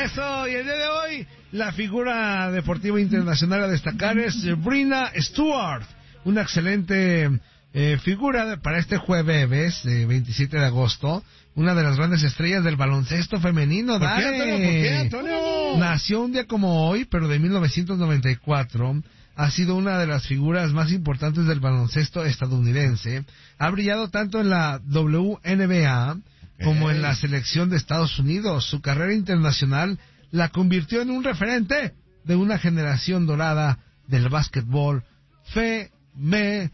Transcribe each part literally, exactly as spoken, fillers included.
Eso, y el día de hoy, la figura deportiva internacional a destacar es Breanna Stewart. Una excelente eh, figura para este jueves, eh, veintisiete de agosto. Una de las grandes estrellas del baloncesto femenino. ¿Por qué, Antonio? ¿Por qué, Antonio? Nació un día como hoy, pero de mil novecientos noventa y cuatro. Ha sido una de las figuras más importantes del baloncesto estadounidense. Ha brillado tanto en la W N B A como en la selección de Estados Unidos. Su carrera internacional la convirtió en un referente de una generación dorada del básquetbol femenino.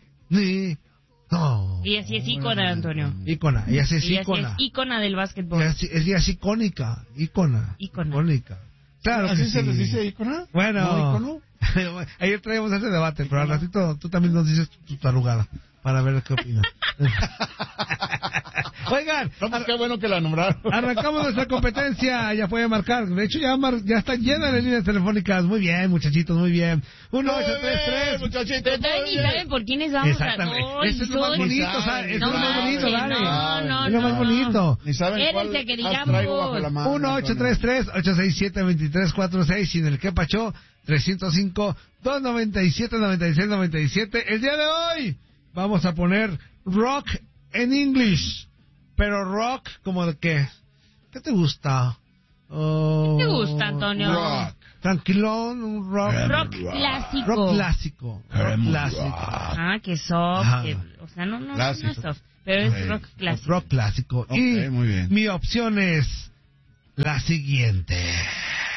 Y así es ícona, Antonio. Ícona, y así es y así ícona. es ícona del básquetbol. Y así, es, y así icónica, ícona. Ícona. Icónica. Claro ¿Así que se sí. les dice ícona? Bueno, ¿No ícono? ayer traíamos ese debate, pero al ratito tú también nos dices tu tarugada para ver qué opinas. Oigan, no, pues qué bueno que la nombraron. Arrancamos nuestra competencia, ya puede marcar. De hecho, ya mar, ya están llenas las líneas telefónicas. Muy bien, muchachitos, muy bien. uno ocho tres tres muchachitos. Pero todavía ni saben por quiénes vamos a... Exactamente. Oh, Eso es lo más bonito, ¿sabes? Eso es lo más bonito, dale. No, no, es lo más bonito. Ni saben cuál que as traigo bajo la mano. uno ocho tres tres ocho seis siete dos tres cuatro seis y en el que pachó trescientos cinco dos noventa y siete noventa y seis noventa y siete. El día de hoy vamos a poner rock en English. Pero rock, ¿como de qué? ¿Qué te gusta? Oh, ¿Qué te gusta, Antonio? Rock. Tranquilón, un rock. Rock clásico. Rock clásico. Rock clásico. Ah, que soft. Que, o sea, no, no, no es soft. Pero es Okay. rock clásico. Rock clásico. Okay, y muy bien. mi opción es la siguiente.